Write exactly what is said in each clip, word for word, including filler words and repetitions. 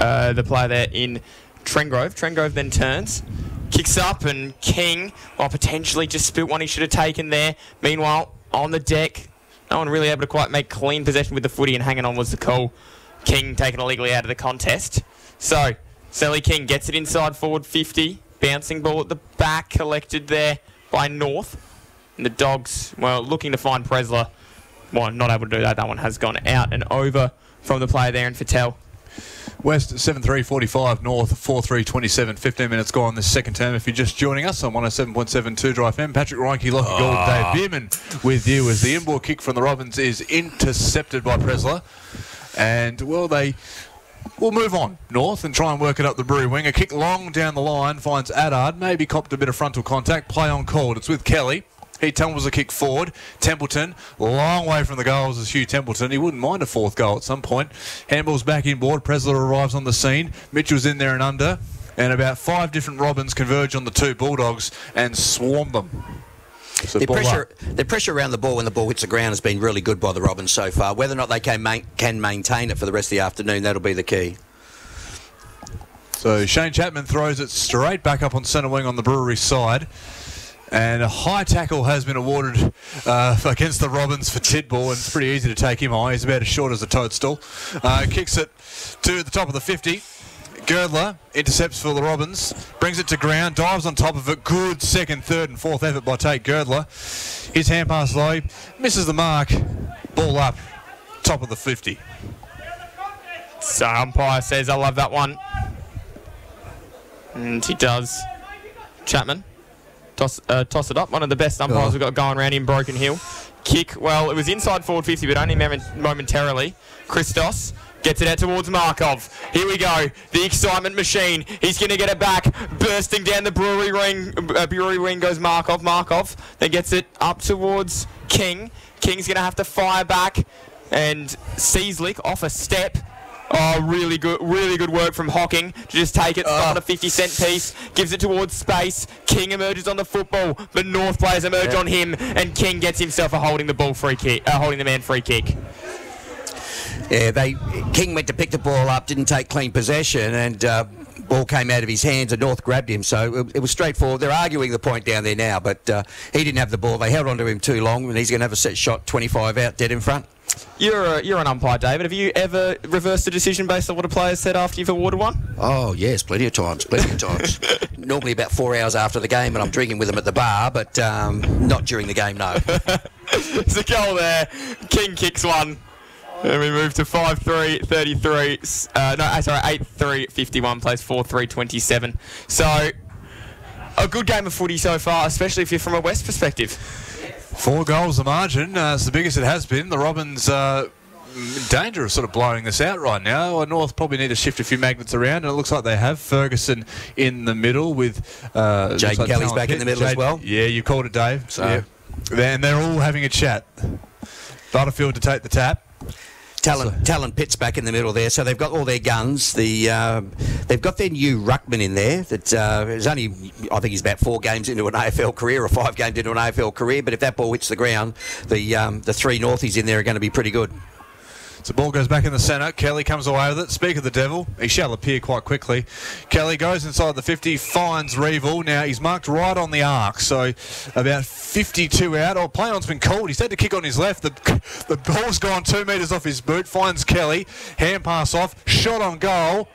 uh, the player there in Trengrove. Trengrove then turns, kicks up, and King, well, potentially just spilt one he should have taken there. Meanwhile, on the deck, no one really able to quite make clean possession with the footy, and hanging on was the call. King taken illegally out of the contest. So, Sally King gets it inside forward fifty. Bouncing ball at the back, collected there by North. And the Dogs, well, looking to find Presler. Well, not able to do that. That one has gone out and over from the player there in Fattel. West seven three forty-five, North four three twenty-seven. fifteen minutes gone this second term. If you're just joining us on one oh seven point seven two Dry F M, Patrick Reinke, Lockie oh. Gold, Dave Bierman with you as the inboard kick from the Robins is intercepted by Presler. And, well, they will move on north and try and work it up the Brewery wing. A kick long down the line finds Addard. Maybe copped a bit of frontal contact. Play on called. It's with Kelly. He tumbles a kick forward. Templeton, long way from the goals is Hugh Templeton. He wouldn't mind a fourth goal at some point. Handball's back inboard. Presler arrives on the scene. Mitchell's in there and under. And about five different Robins converge on the two Bulldogs and swarm them. So their pressure, their pressure around the ball when the ball hits the ground has been really good by the Robins so far. Whether or not they can, ma- can maintain it for the rest of the afternoon, that'll be the key. So Shane Chapman throws it straight back up on centre wing on the Brewery side. And a high tackle has been awarded uh, against the Robins for Tidball, and it's pretty easy to take him high. He's about as short as a toadstool. Uh, kicks it to the top of the fifty. Girdler intercepts for the Robins, brings it to ground, dives on top of it. Good second, third and fourth effort by Tate Girdler. His hand pass low, misses the mark. Ball up, top of the fifty. So umpire says, I love that one. And he does. Chapman. Toss, uh, toss it up. One of the best umpires oh. we've got going around in Broken Hill. Kick, well, it was inside forward fifty, but only momentarily. Christos gets it out towards Markov. Here we go. The excitement machine. He's going to get it back. Bursting down the Brewery ring. Uh, brewery ring goes Markov. Markov then gets it up towards King. King's going to have to fire back. And Seaslick off a step. Oh, really good, really good work from Hocking to just take it, start oh. a fifty cent piece, gives it towards space. King emerges on the football, but North players emerge yeah. on him, and King gets himself a holding the ball free kick, uh, holding the man free kick. Yeah, they King went to pick the ball up, didn't take clean possession, and uh, ball came out of his hands, and North grabbed him. So it, it was straightforward. They're arguing the point down there now, but uh, he didn't have the ball. They held on to him too long, and he's going to have a set shot, twenty-five out, dead in front. You're a, you're an umpire, David. Have you ever reversed a decision based on what a player said after you've awarded one? Oh, yes, plenty of times, plenty of times. Normally about four hours after the game, and I'm drinking with them at the bar, but um, not during the game, no. There's a goal there. King kicks one. And we move to five three thirty-three. Uh, no, sorry, eight three fifty-one plays four three twenty-seven. So, a good game of footy so far, especially if you're from a West perspective. Four goals the margin. Uh, it's the biggest it has been. The Robins uh, in danger of sort of blowing this out right now. North probably need to shift a few magnets around, and it looks like they have. Ferguson in the middle with... Uh, Jaden like Kelly's back hit. in the middle Jayden, as well. Yeah, you called it, Dave. So, yeah. And they're all having a chat. Butterfield to take the tap. Talon, Talon Pitt's back in the middle there, so they've got all their guns. The uh, they've got their new ruckman in there. That uh, is only, I think he's about four games into an A F L career, or five games into an A F L career. But if that ball hits the ground, the um, the three Northies in there are going to be pretty good. So the ball goes back in the centre. Kelly comes away with it. Speak of the devil, he shall appear quite quickly. Kelly goes inside the fifty, finds Reevil. Now he's marked right on the arc, so about fifty-two out. Oh, play on's been called. He's had to kick on his left. The, the ball's gone two metres off his boot. Finds Kelly. Hand pass off. Shot on goal.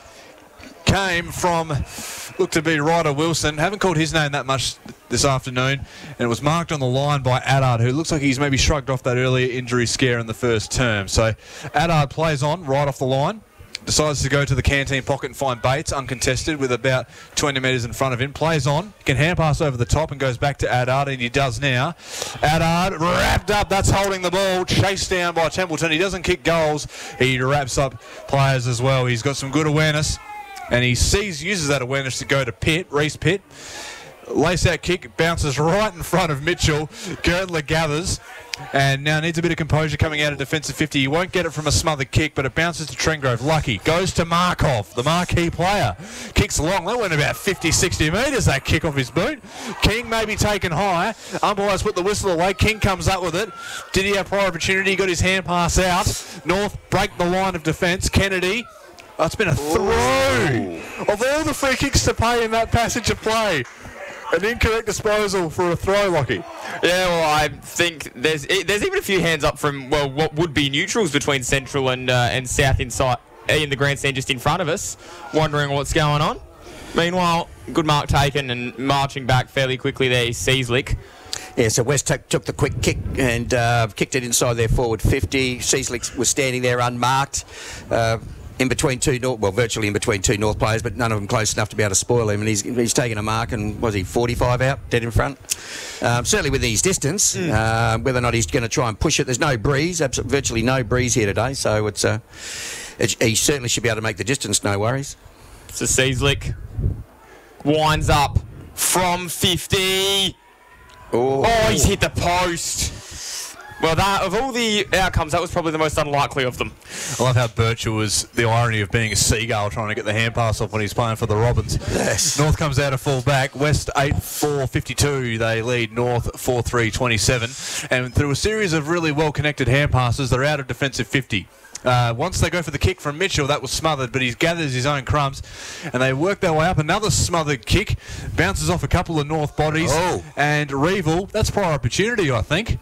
Came from, looked to be Ryder Wilson. Haven't called his name that much this afternoon. And it was marked on the line by Addard, who looks like he's maybe shrugged off that earlier injury scare in the first term. So Addard plays on right off the line. Decides to go to the canteen pocket and find Bates, uncontested, with about twenty metres in front of him. Plays on, can hand pass over the top and goes back to Addard, and he does now. Addard wrapped up, that's holding the ball, chased down by Templeton. He doesn't kick goals, he wraps up players as well. He's got some good awareness, and he sees, uses that awareness to go to Pitt, Reece Pitt. Lace out kick, bounces right in front of Mitchell. Girdler gathers, and now needs a bit of composure coming out of defensive fifty. He won't get it from a smothered kick, but it bounces to Trengrove. Lucky goes to Markov, the marquee player. Kicks long. That went about fifty, sixty metres, that kick off his boot. King may be taken high. Umpires put the whistle away. King comes up with it. Did he have prior opportunity? He got his hand pass out. North break the line of defence. Kennedy Oh, it's been a throw. Of all the free kicks to pay in that passage of play, an incorrect disposal for a throw, Lockie. Yeah, well, I think there's there's even a few hands up from, well, what would be neutrals between Central and uh, and South inside in the grandstand just in front of us, wondering what's going on. Meanwhile, good mark taken and marching back fairly quickly there is Seaslick. Yeah, so West took, took the quick kick and uh, kicked it inside their forward fifty. Seaslick was standing there unmarked. Uh, in between two North, well, virtually in between two North players, but none of them close enough to be able to spoil him. And he's he's taken a mark, and was he forty-five out, dead in front? Um, certainly within his distance. Mm. Uh, whether or not he's going to try and push it, there's no breeze, absolutely, virtually no breeze here today. So it's uh, it, he certainly should be able to make the distance. No worries. So Seaslick winds up from fifty. Oh, oh, he's hit the post. Well, that of all the outcomes, that was probably the most unlikely of them. I love how Birchall was the irony of being a seagull trying to get the hand pass off when he's playing for the Robins. Yes. North comes out of full back. West eight four fifty-two. They lead North four three twenty-seven. And through a series of really well-connected hand passes, they're out of defensive fifty. Uh, once they go for the kick from Mitchell, that was smothered, but he gathers his own crumbs, and they work their way up. Another smothered kick, bounces off a couple of North bodies, oh. and Reevil, that's prior opportunity, I think.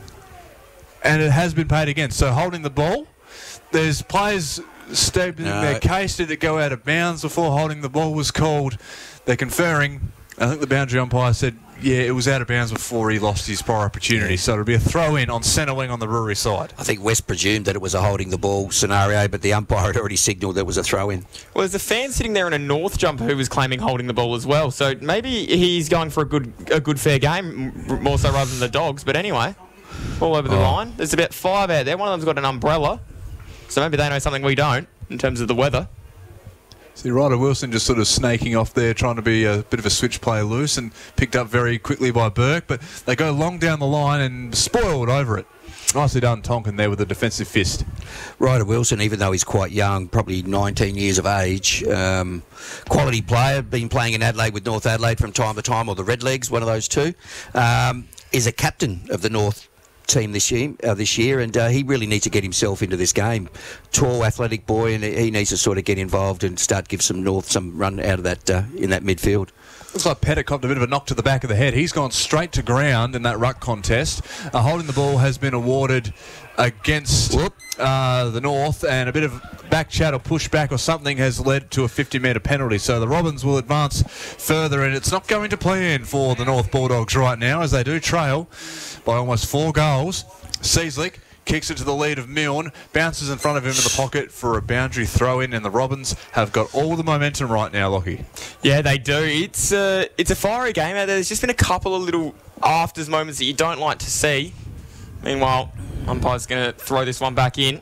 And it has been paid against. So holding the ball, there's players stating no. their case. Did it go out of bounds before holding the ball was called? They're conferring. I think the boundary umpire said, yeah, it was out of bounds before he lost his prior opportunity. So it'll be a throw-in on centre wing on the Brewery side. I think West presumed that it was a holding the ball scenario, but the umpire had already signalled that it was a throw-in. Well, there's a fan sitting there in a North jumper who was claiming holding the ball as well. So maybe he's going for a good, a good fair game, more so rather than the Dogs. But anyway, all over the oh. line. There's about five out there. One of them's got an umbrella. So maybe they know something we don't in terms of the weather. See, Ryder Wilson just sort of snaking off there, trying to be a bit of a switch play loose, and picked up very quickly by Burke. But they go long down the line and spoiled over it. Nicely done, Tonkin there with a defensive fist. Ryder Wilson, even though he's quite young, probably nineteen years of age, um, quality player, been playing in Adelaide with North Adelaide from time to time, or the Redlegs, one of those two, um, is a captain of the North team this year, uh, this year, and uh, he really needs to get himself into this game. Tall, athletic boy, and he needs to sort of get involved and start give some North some run out of that uh, in that midfield. Looks like Pettit copped a bit of a knock to the back of the head. He's gone straight to ground in that ruck contest. Uh, holding the ball has been awarded against uh, the North, and a bit of back chat or pushback or something has led to a fifty metre penalty. So the Robins will advance further, and it's not going to plan for the North Bulldogs right now as they do trail by almost four goals. Seaslick kicks it to the lead of Milne, bounces in front of him in the pocket for a boundary throw-in, and the Robins have got all the momentum right now, Lockie. Yeah, they do. It's a, it's a fiery game out there. There's just been a couple of little afters moments that you don't like to see. Meanwhile, umpire's going to throw this one back in.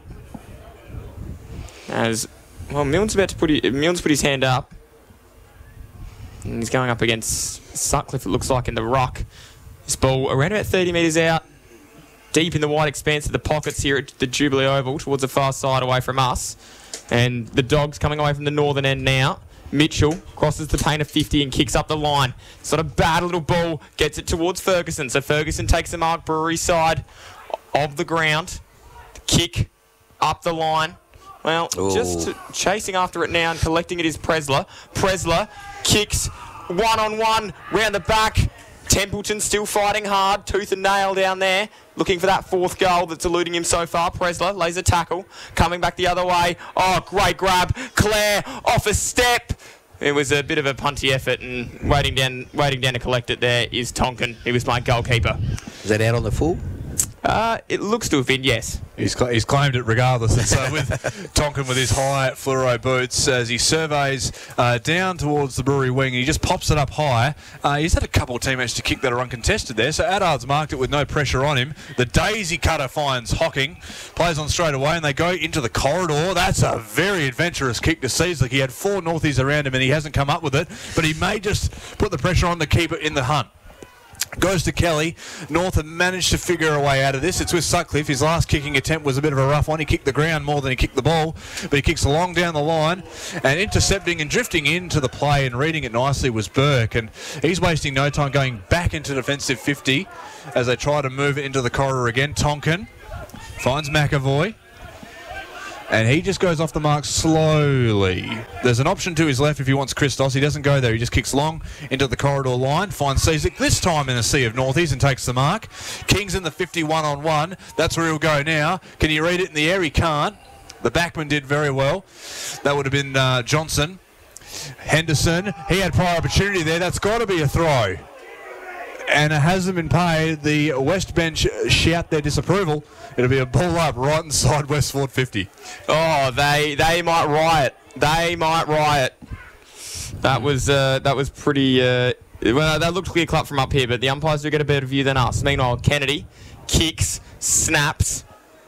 As, well, Milne's about to put his, Milne's put his hand up. And he's going up against Sutcliffe, it looks like, in the ruck. This ball around about thirty metres out, deep in the wide expanse of the pockets here at the Jubilee Oval, towards the far side away from us. And the Dogs coming away from the northern end now. Mitchell crosses the paint of fifty and kicks up the line. Sort of bad little ball, gets it towards Ferguson. So Ferguson takes the mark, Brewery side of the ground. The kick up the line. Well, Ooh. just chasing after it now and collecting it is Presler. Presler kicks one-on-one round the back. Templeton still fighting hard, tooth and nail down there, looking for that fourth goal that's eluding him so far. Presler lays a tackle, coming back the other way. Oh, great grab. Clare off a step. It was a bit of a punty effort, and waiting down waiting down to collect it there is Tonkin. He was my goalkeeper. Is that out on the full? Uh, it looks to have been, yes. He's, cl- he's claimed it regardless. And so with Tonkin with his high fluoro boots, as he surveys uh, down towards the Brewery wing, he just pops it up high. Uh, he's had a couple of teammates to kick that are uncontested there, so Addard's marked it with no pressure on him. The daisy cutter finds Hocking, plays on straight away, and they go into the corridor. That's a very adventurous kick to Seaslick. He had four Northies around him, and he hasn't come up with it, but he may just put the pressure on the keeper in the hunt. Goes to Kelly. North have managed to figure a way out of this. It's with Sutcliffe. His last kicking attempt was a bit of a rough one. He kicked the ground more than he kicked the ball, but he kicks along down the line, and intercepting and drifting into the play and reading it nicely was Burke, and he's wasting no time going back into defensive fifty as they try to move it into the corridor again. Tonkin finds McAvoy. and he just goes off the mark slowly. There's an option to his left if he wants Christos. He doesn't go there. He just kicks long into the corridor line, finds Cesic, this time in a sea of Northies, and takes the mark. King's in the fifty-one on one. That's where he'll go now. Can you read it in the air? He can't. The backman did very well. That would have been uh, Johnson. Henderson, he had prior opportunity there. That's got to be a throw. And it hasn't been paid. The West bench shout their disapproval. It'll be a ball up right inside Westford fifty. Oh, they they might riot. They might riot. That was uh, that was pretty. Uh, well, that looked clear cut from up here, but the umpires do get a better view than us. Meanwhile, Kennedy kicks, snaps.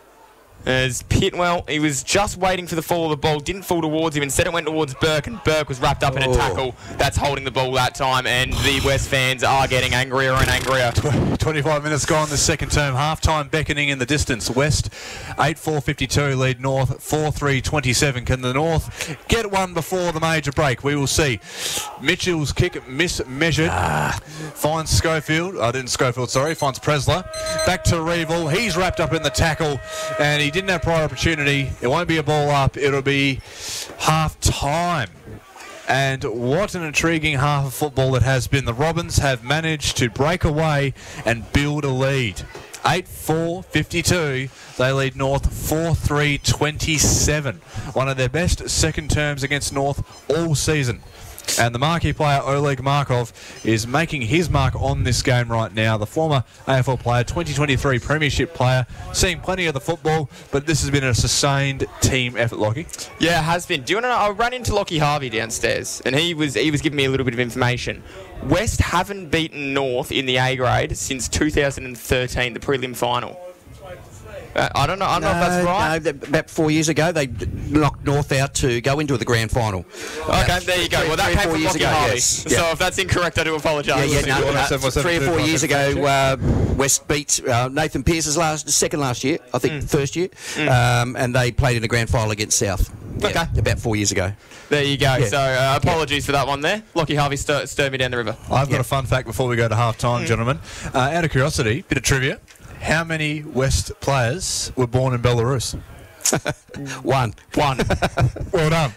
As Pitwell, he was just waiting for the fall of the ball, didn't fall towards him, instead it went towards Burke, and Burke was wrapped up in a tackle that's holding the ball that time, and the West fans are getting angrier and angrier. twenty-five minutes gone this second term, half-time beckoning in the distance. West eight four fifty-two lead North four three twenty-seven. Can the North get one before the major break? We will see. Mitchell's kick mismeasured. Ah. Finds Schofield, I uh, didn't Schofield, sorry, finds Presler. Back to Reevil, he's wrapped up in the tackle, and he He didn't have prior opportunity. It won't be a ball up. It'll be half time. And what an intriguing half of football it has been. The Robins have managed to break away and build a lead. eight four fifty-two. They lead North four three twenty-seven. One of their best second terms against North all season. And the marquee player, Oleg Markov, is making his mark on this game right now. The former A F L player, twenty twenty-three Premiership player, seeing plenty of the football, but this has been a sustained team effort, Lockie. Yeah, it has been. Do you want to know? I ran into Lockie Harvey downstairs, and he was he was giving me a little bit of information. West haven't beaten North in the A grade since two thousand thirteen, the prelim final. Uh, I don't know. I don't no, know if that's right. No, about four years ago, they knocked North out to go into the grand final. Okay, about there you go. Well, that three, came four from years Lockie ago. Harvey. Yes. So Yeah. if that's incorrect, I do apologise. Yeah, yeah, no, no, three or four years ago, uh, West beat uh, Nathan Pearce's last, second last year, I think, mm. first year, mm. um, and they played in the grand final against South. Yeah, okay, about four years ago. There you go. Yeah. So uh, apologies yeah. for that one there. Lockie Harvey stir- stirred me down the river. I've got yeah. a fun fact before we go to half time, mm. gentlemen. Uh, out of curiosity, bit of trivia. How many West players were born in Belarus? One. One. Well done.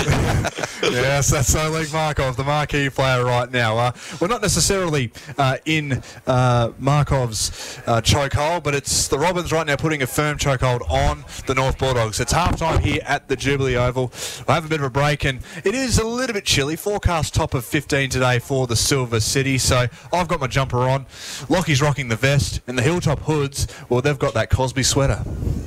Yes, that's Oleg Markov, the marquee player right now. Uh, we're not necessarily uh, in uh, Markov's uh, chokehold, but it's the Robins right now putting a firm chokehold on the North Bulldogs. It's half-time here at the Jubilee Oval. We'll have a bit of a break, and it is a little bit chilly. Forecast top of fifteen today for the Silver City, so I've got my jumper on. Lockie's rocking the vest, and the Hilltop Hoods, well, they've got that Cosby sweater.